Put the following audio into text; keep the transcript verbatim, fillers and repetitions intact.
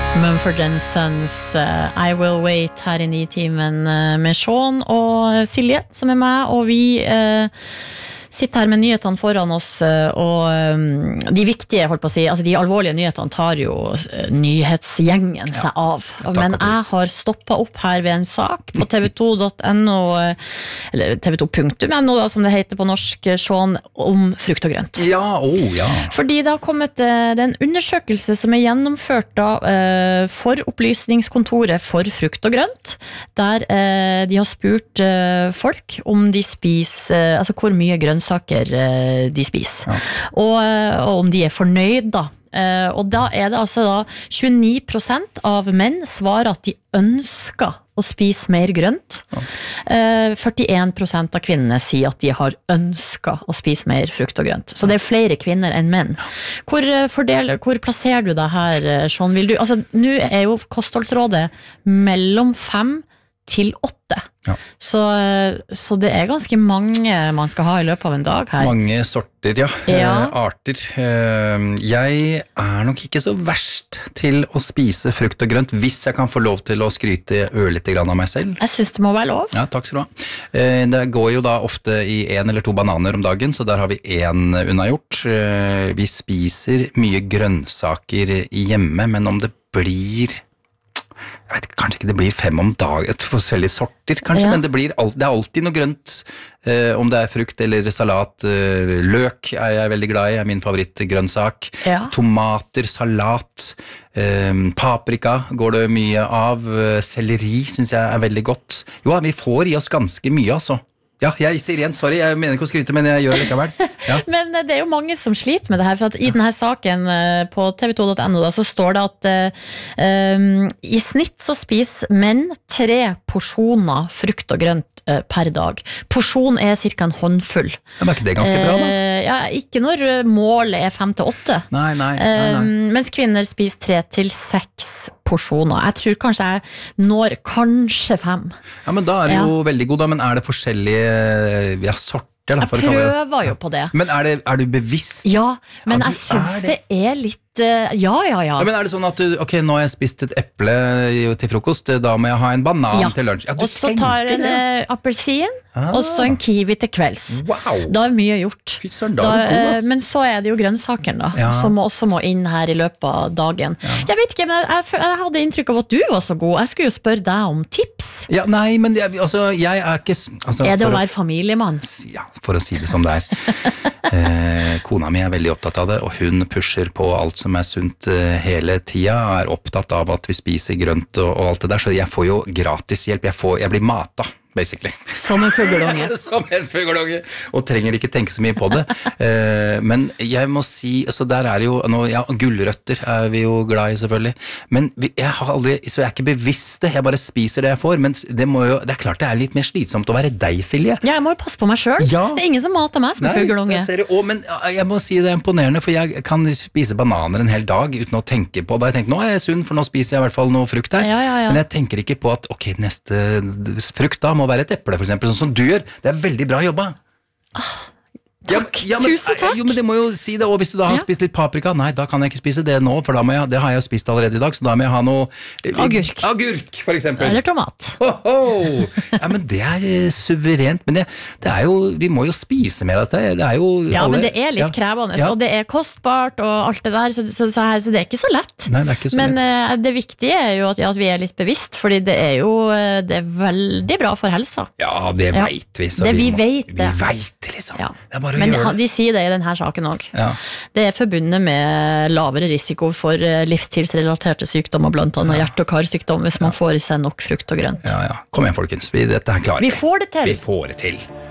Mumford and Sons, uh, I Will Wait her i ni-timen uh, med Sean og Silje som er med, og vi uh, sitter her med nyhetene foran oss, uh, og um, de viktige, holdt på å si, altså de alvorlige nyhetene tar jo uh, nyhetsgjengen seg ja, av, men jeg har stoppet opp her ved en sak på tv to punktum no, uh, eller tv to punktum no da, som det heter på norsk, Sean, om frukt og grønt. Ja, oh, ja. Fordi det har kommet uh, det er en undersøkelse som er gjennomført da, uh, for Opplysningskontoret for frukt og grønt, der uh, de har spurt uh, folk om de spiser, uh, altså hvor mye grønt saker de spiser ja. og, og om de er fornøyd da og da er det altså da tjueni prosent av menn svarer at de ønsker å spise mer grønt ja. førtien prosent av kvinnene sier at de har ønsket å spise mer frukt og grønt, så det er flere kvinner enn menn. Hvor, fordel, hvor plasserer du deg her, Sean? Vil du, altså, nå er jo kostholdsrådet mellom fem til åtte. Ja. Så, så det er ganske mange man skal ha i løpet av en dag her. Mange sorter, ja. ja. Eh, arter. Eh, jeg er nok ikke så verst til å spise frukt og grønt, hvis jeg kan få lov til å skryte ørlite grann av meg selv. Jeg synes det må være lov. Ja, takk skal du ha. Eh, det går jo da ofte i en eller to bananer om dagen, så der har vi en unnagjort. Eh, vi spiser mye grønnsaker hjemme, men om det blir... Jeg vet kanskje ikke det blir fem om dagen, forskjellige sorter kanskje, ja. Men det, blir, det er alltid noe grønt, eh, om det er frukt eller salat, eh, løk er jeg veldig glad i, er min favorittgrønnsak, ja. Tomater, salat, eh, paprika går det mye av, selleri synes jeg er veldig godt. Jo, vi får i oss ganske mye altså. Ja, jeg sier igjen, sorry, jeg mener ikke å skryte, men jeg gjør det likevel. Ja. Men det er jo mange som sliter med det her, for at i denne saken på tv to punktum no da, så står det at um, i snitt så spiser menn tre porsjoner frukt og grønt uh, per dag. Porsjon er cirka en håndfull. Ja, men er ikke det ganske bra da? Uh, ja, ikke når målet er fem til åtte. Nei, nei, nei, nei. Um, mens kvinner spiser tre til seks porsjoner. Jeg tror kanskje jeg når kanskje fem. Ja, men da er det jo ja. veldig god da, men er det forskjellige ja, sorter? Da, jeg prøver jo på det. Men er, det, er du bevisst? Ja, men ja, jeg synes er det. det er litt ja, ja, ja, ja. Men er det sånn at du, ok, nå har jeg spist et eple til frokost, da må jeg ha en banan ja. til lunsj. Ja, og så tar en uh, appelsin, ah. og så en kiwi til kvelds. Wow. Da er mye gjort. Fytsøren, da er det god, ass. Men så er det jo grønnsakeren da, ja. som også må inn her i løpet av dagen. Ja. Jeg vet ikke, men jeg, jeg, jeg hadde inntrykk av at du var så god. Jeg skulle jo spørre deg om tips. Ja, nei, men jeg, altså, jeg er ikke... Altså, er det å være familiemann? Ja, for å si det som det er. eh, kona mi er veldig opptatt av det, og hun pusher på alt som er sunt eh, hele tida, er opptatt av at vi spiser grønt og, og alt det der, så jeg får jo gratis hjelp, jeg, får, jeg blir mata. Basically. Som en fuggelunge. Som en fuggelunge, og trenger ikke tenke så mye på det. Uh, men jeg må si, altså der er jo, nå, ja, gulrøtter er vi jo glad i selvfølgelig, men vi, jeg har aldri, så jeg er ikke bevisst det, jeg bare spiser det jeg får, men det, må jo, det er klart det er litt mer slitsomt å være deg, Silje. Ja, jeg må jo passe på meg selv. Ja. Det er ingen som mater meg som en fuggelunge. Nei, ser det, å, men jeg må si det er imponerende, for jeg kan spise bananer en hel dag uten å tenke på det. Jeg tenker, nå er jeg sunn, for nå spiser jeg i hvert fall noe frukt her, ja, ja, ja. Men jeg tenker ikke på at, ok, neste frukt da må være et eple for eksempel, sånn som du gjør. Det er veldig bra jobba. Ah, takk, ja, ja, men, tusen takk. Jo, men det må jo si det, og hvis du da har ja. spist litt paprika, nei, da kan jeg ikke spise det nå, for da må jeg, det har jeg jo spist allerede i dag, så da må jeg ha noe... Agurk. Agurk, for eksempel. Eller tomat. Ho, ho. Ja, men det er uh, suverent, men det, det er jo, vi må jo spise mer av det, det er jo... Ja, alle, men det er litt ja. krevende, ja. og det er kostbart og alt det der, så, så, så, her, så det er ikke så lett. Nei, det er ikke så men, lett. Men uh, det viktige er jo at, ja, at vi er litt bevisst, fordi det er jo uh, det er veldig bra for helsa. Ja, det ja. vet vi. Så det vi, vi må, vet det. Vi vet det, liksom. Ja. Det er bare å men gjøre det. De sier det i denne saken også. Ja. Det er forbundet med lavere risiko for livsstilsrelaterte sykdommer, blant annet ja. hjerte- og karsykdom, hvis man ja. får i seg nok frukt og grønt. Ja, ja. Kom igjen, folkens. Vi, dette er klart. Vi får det til. Vi får det til.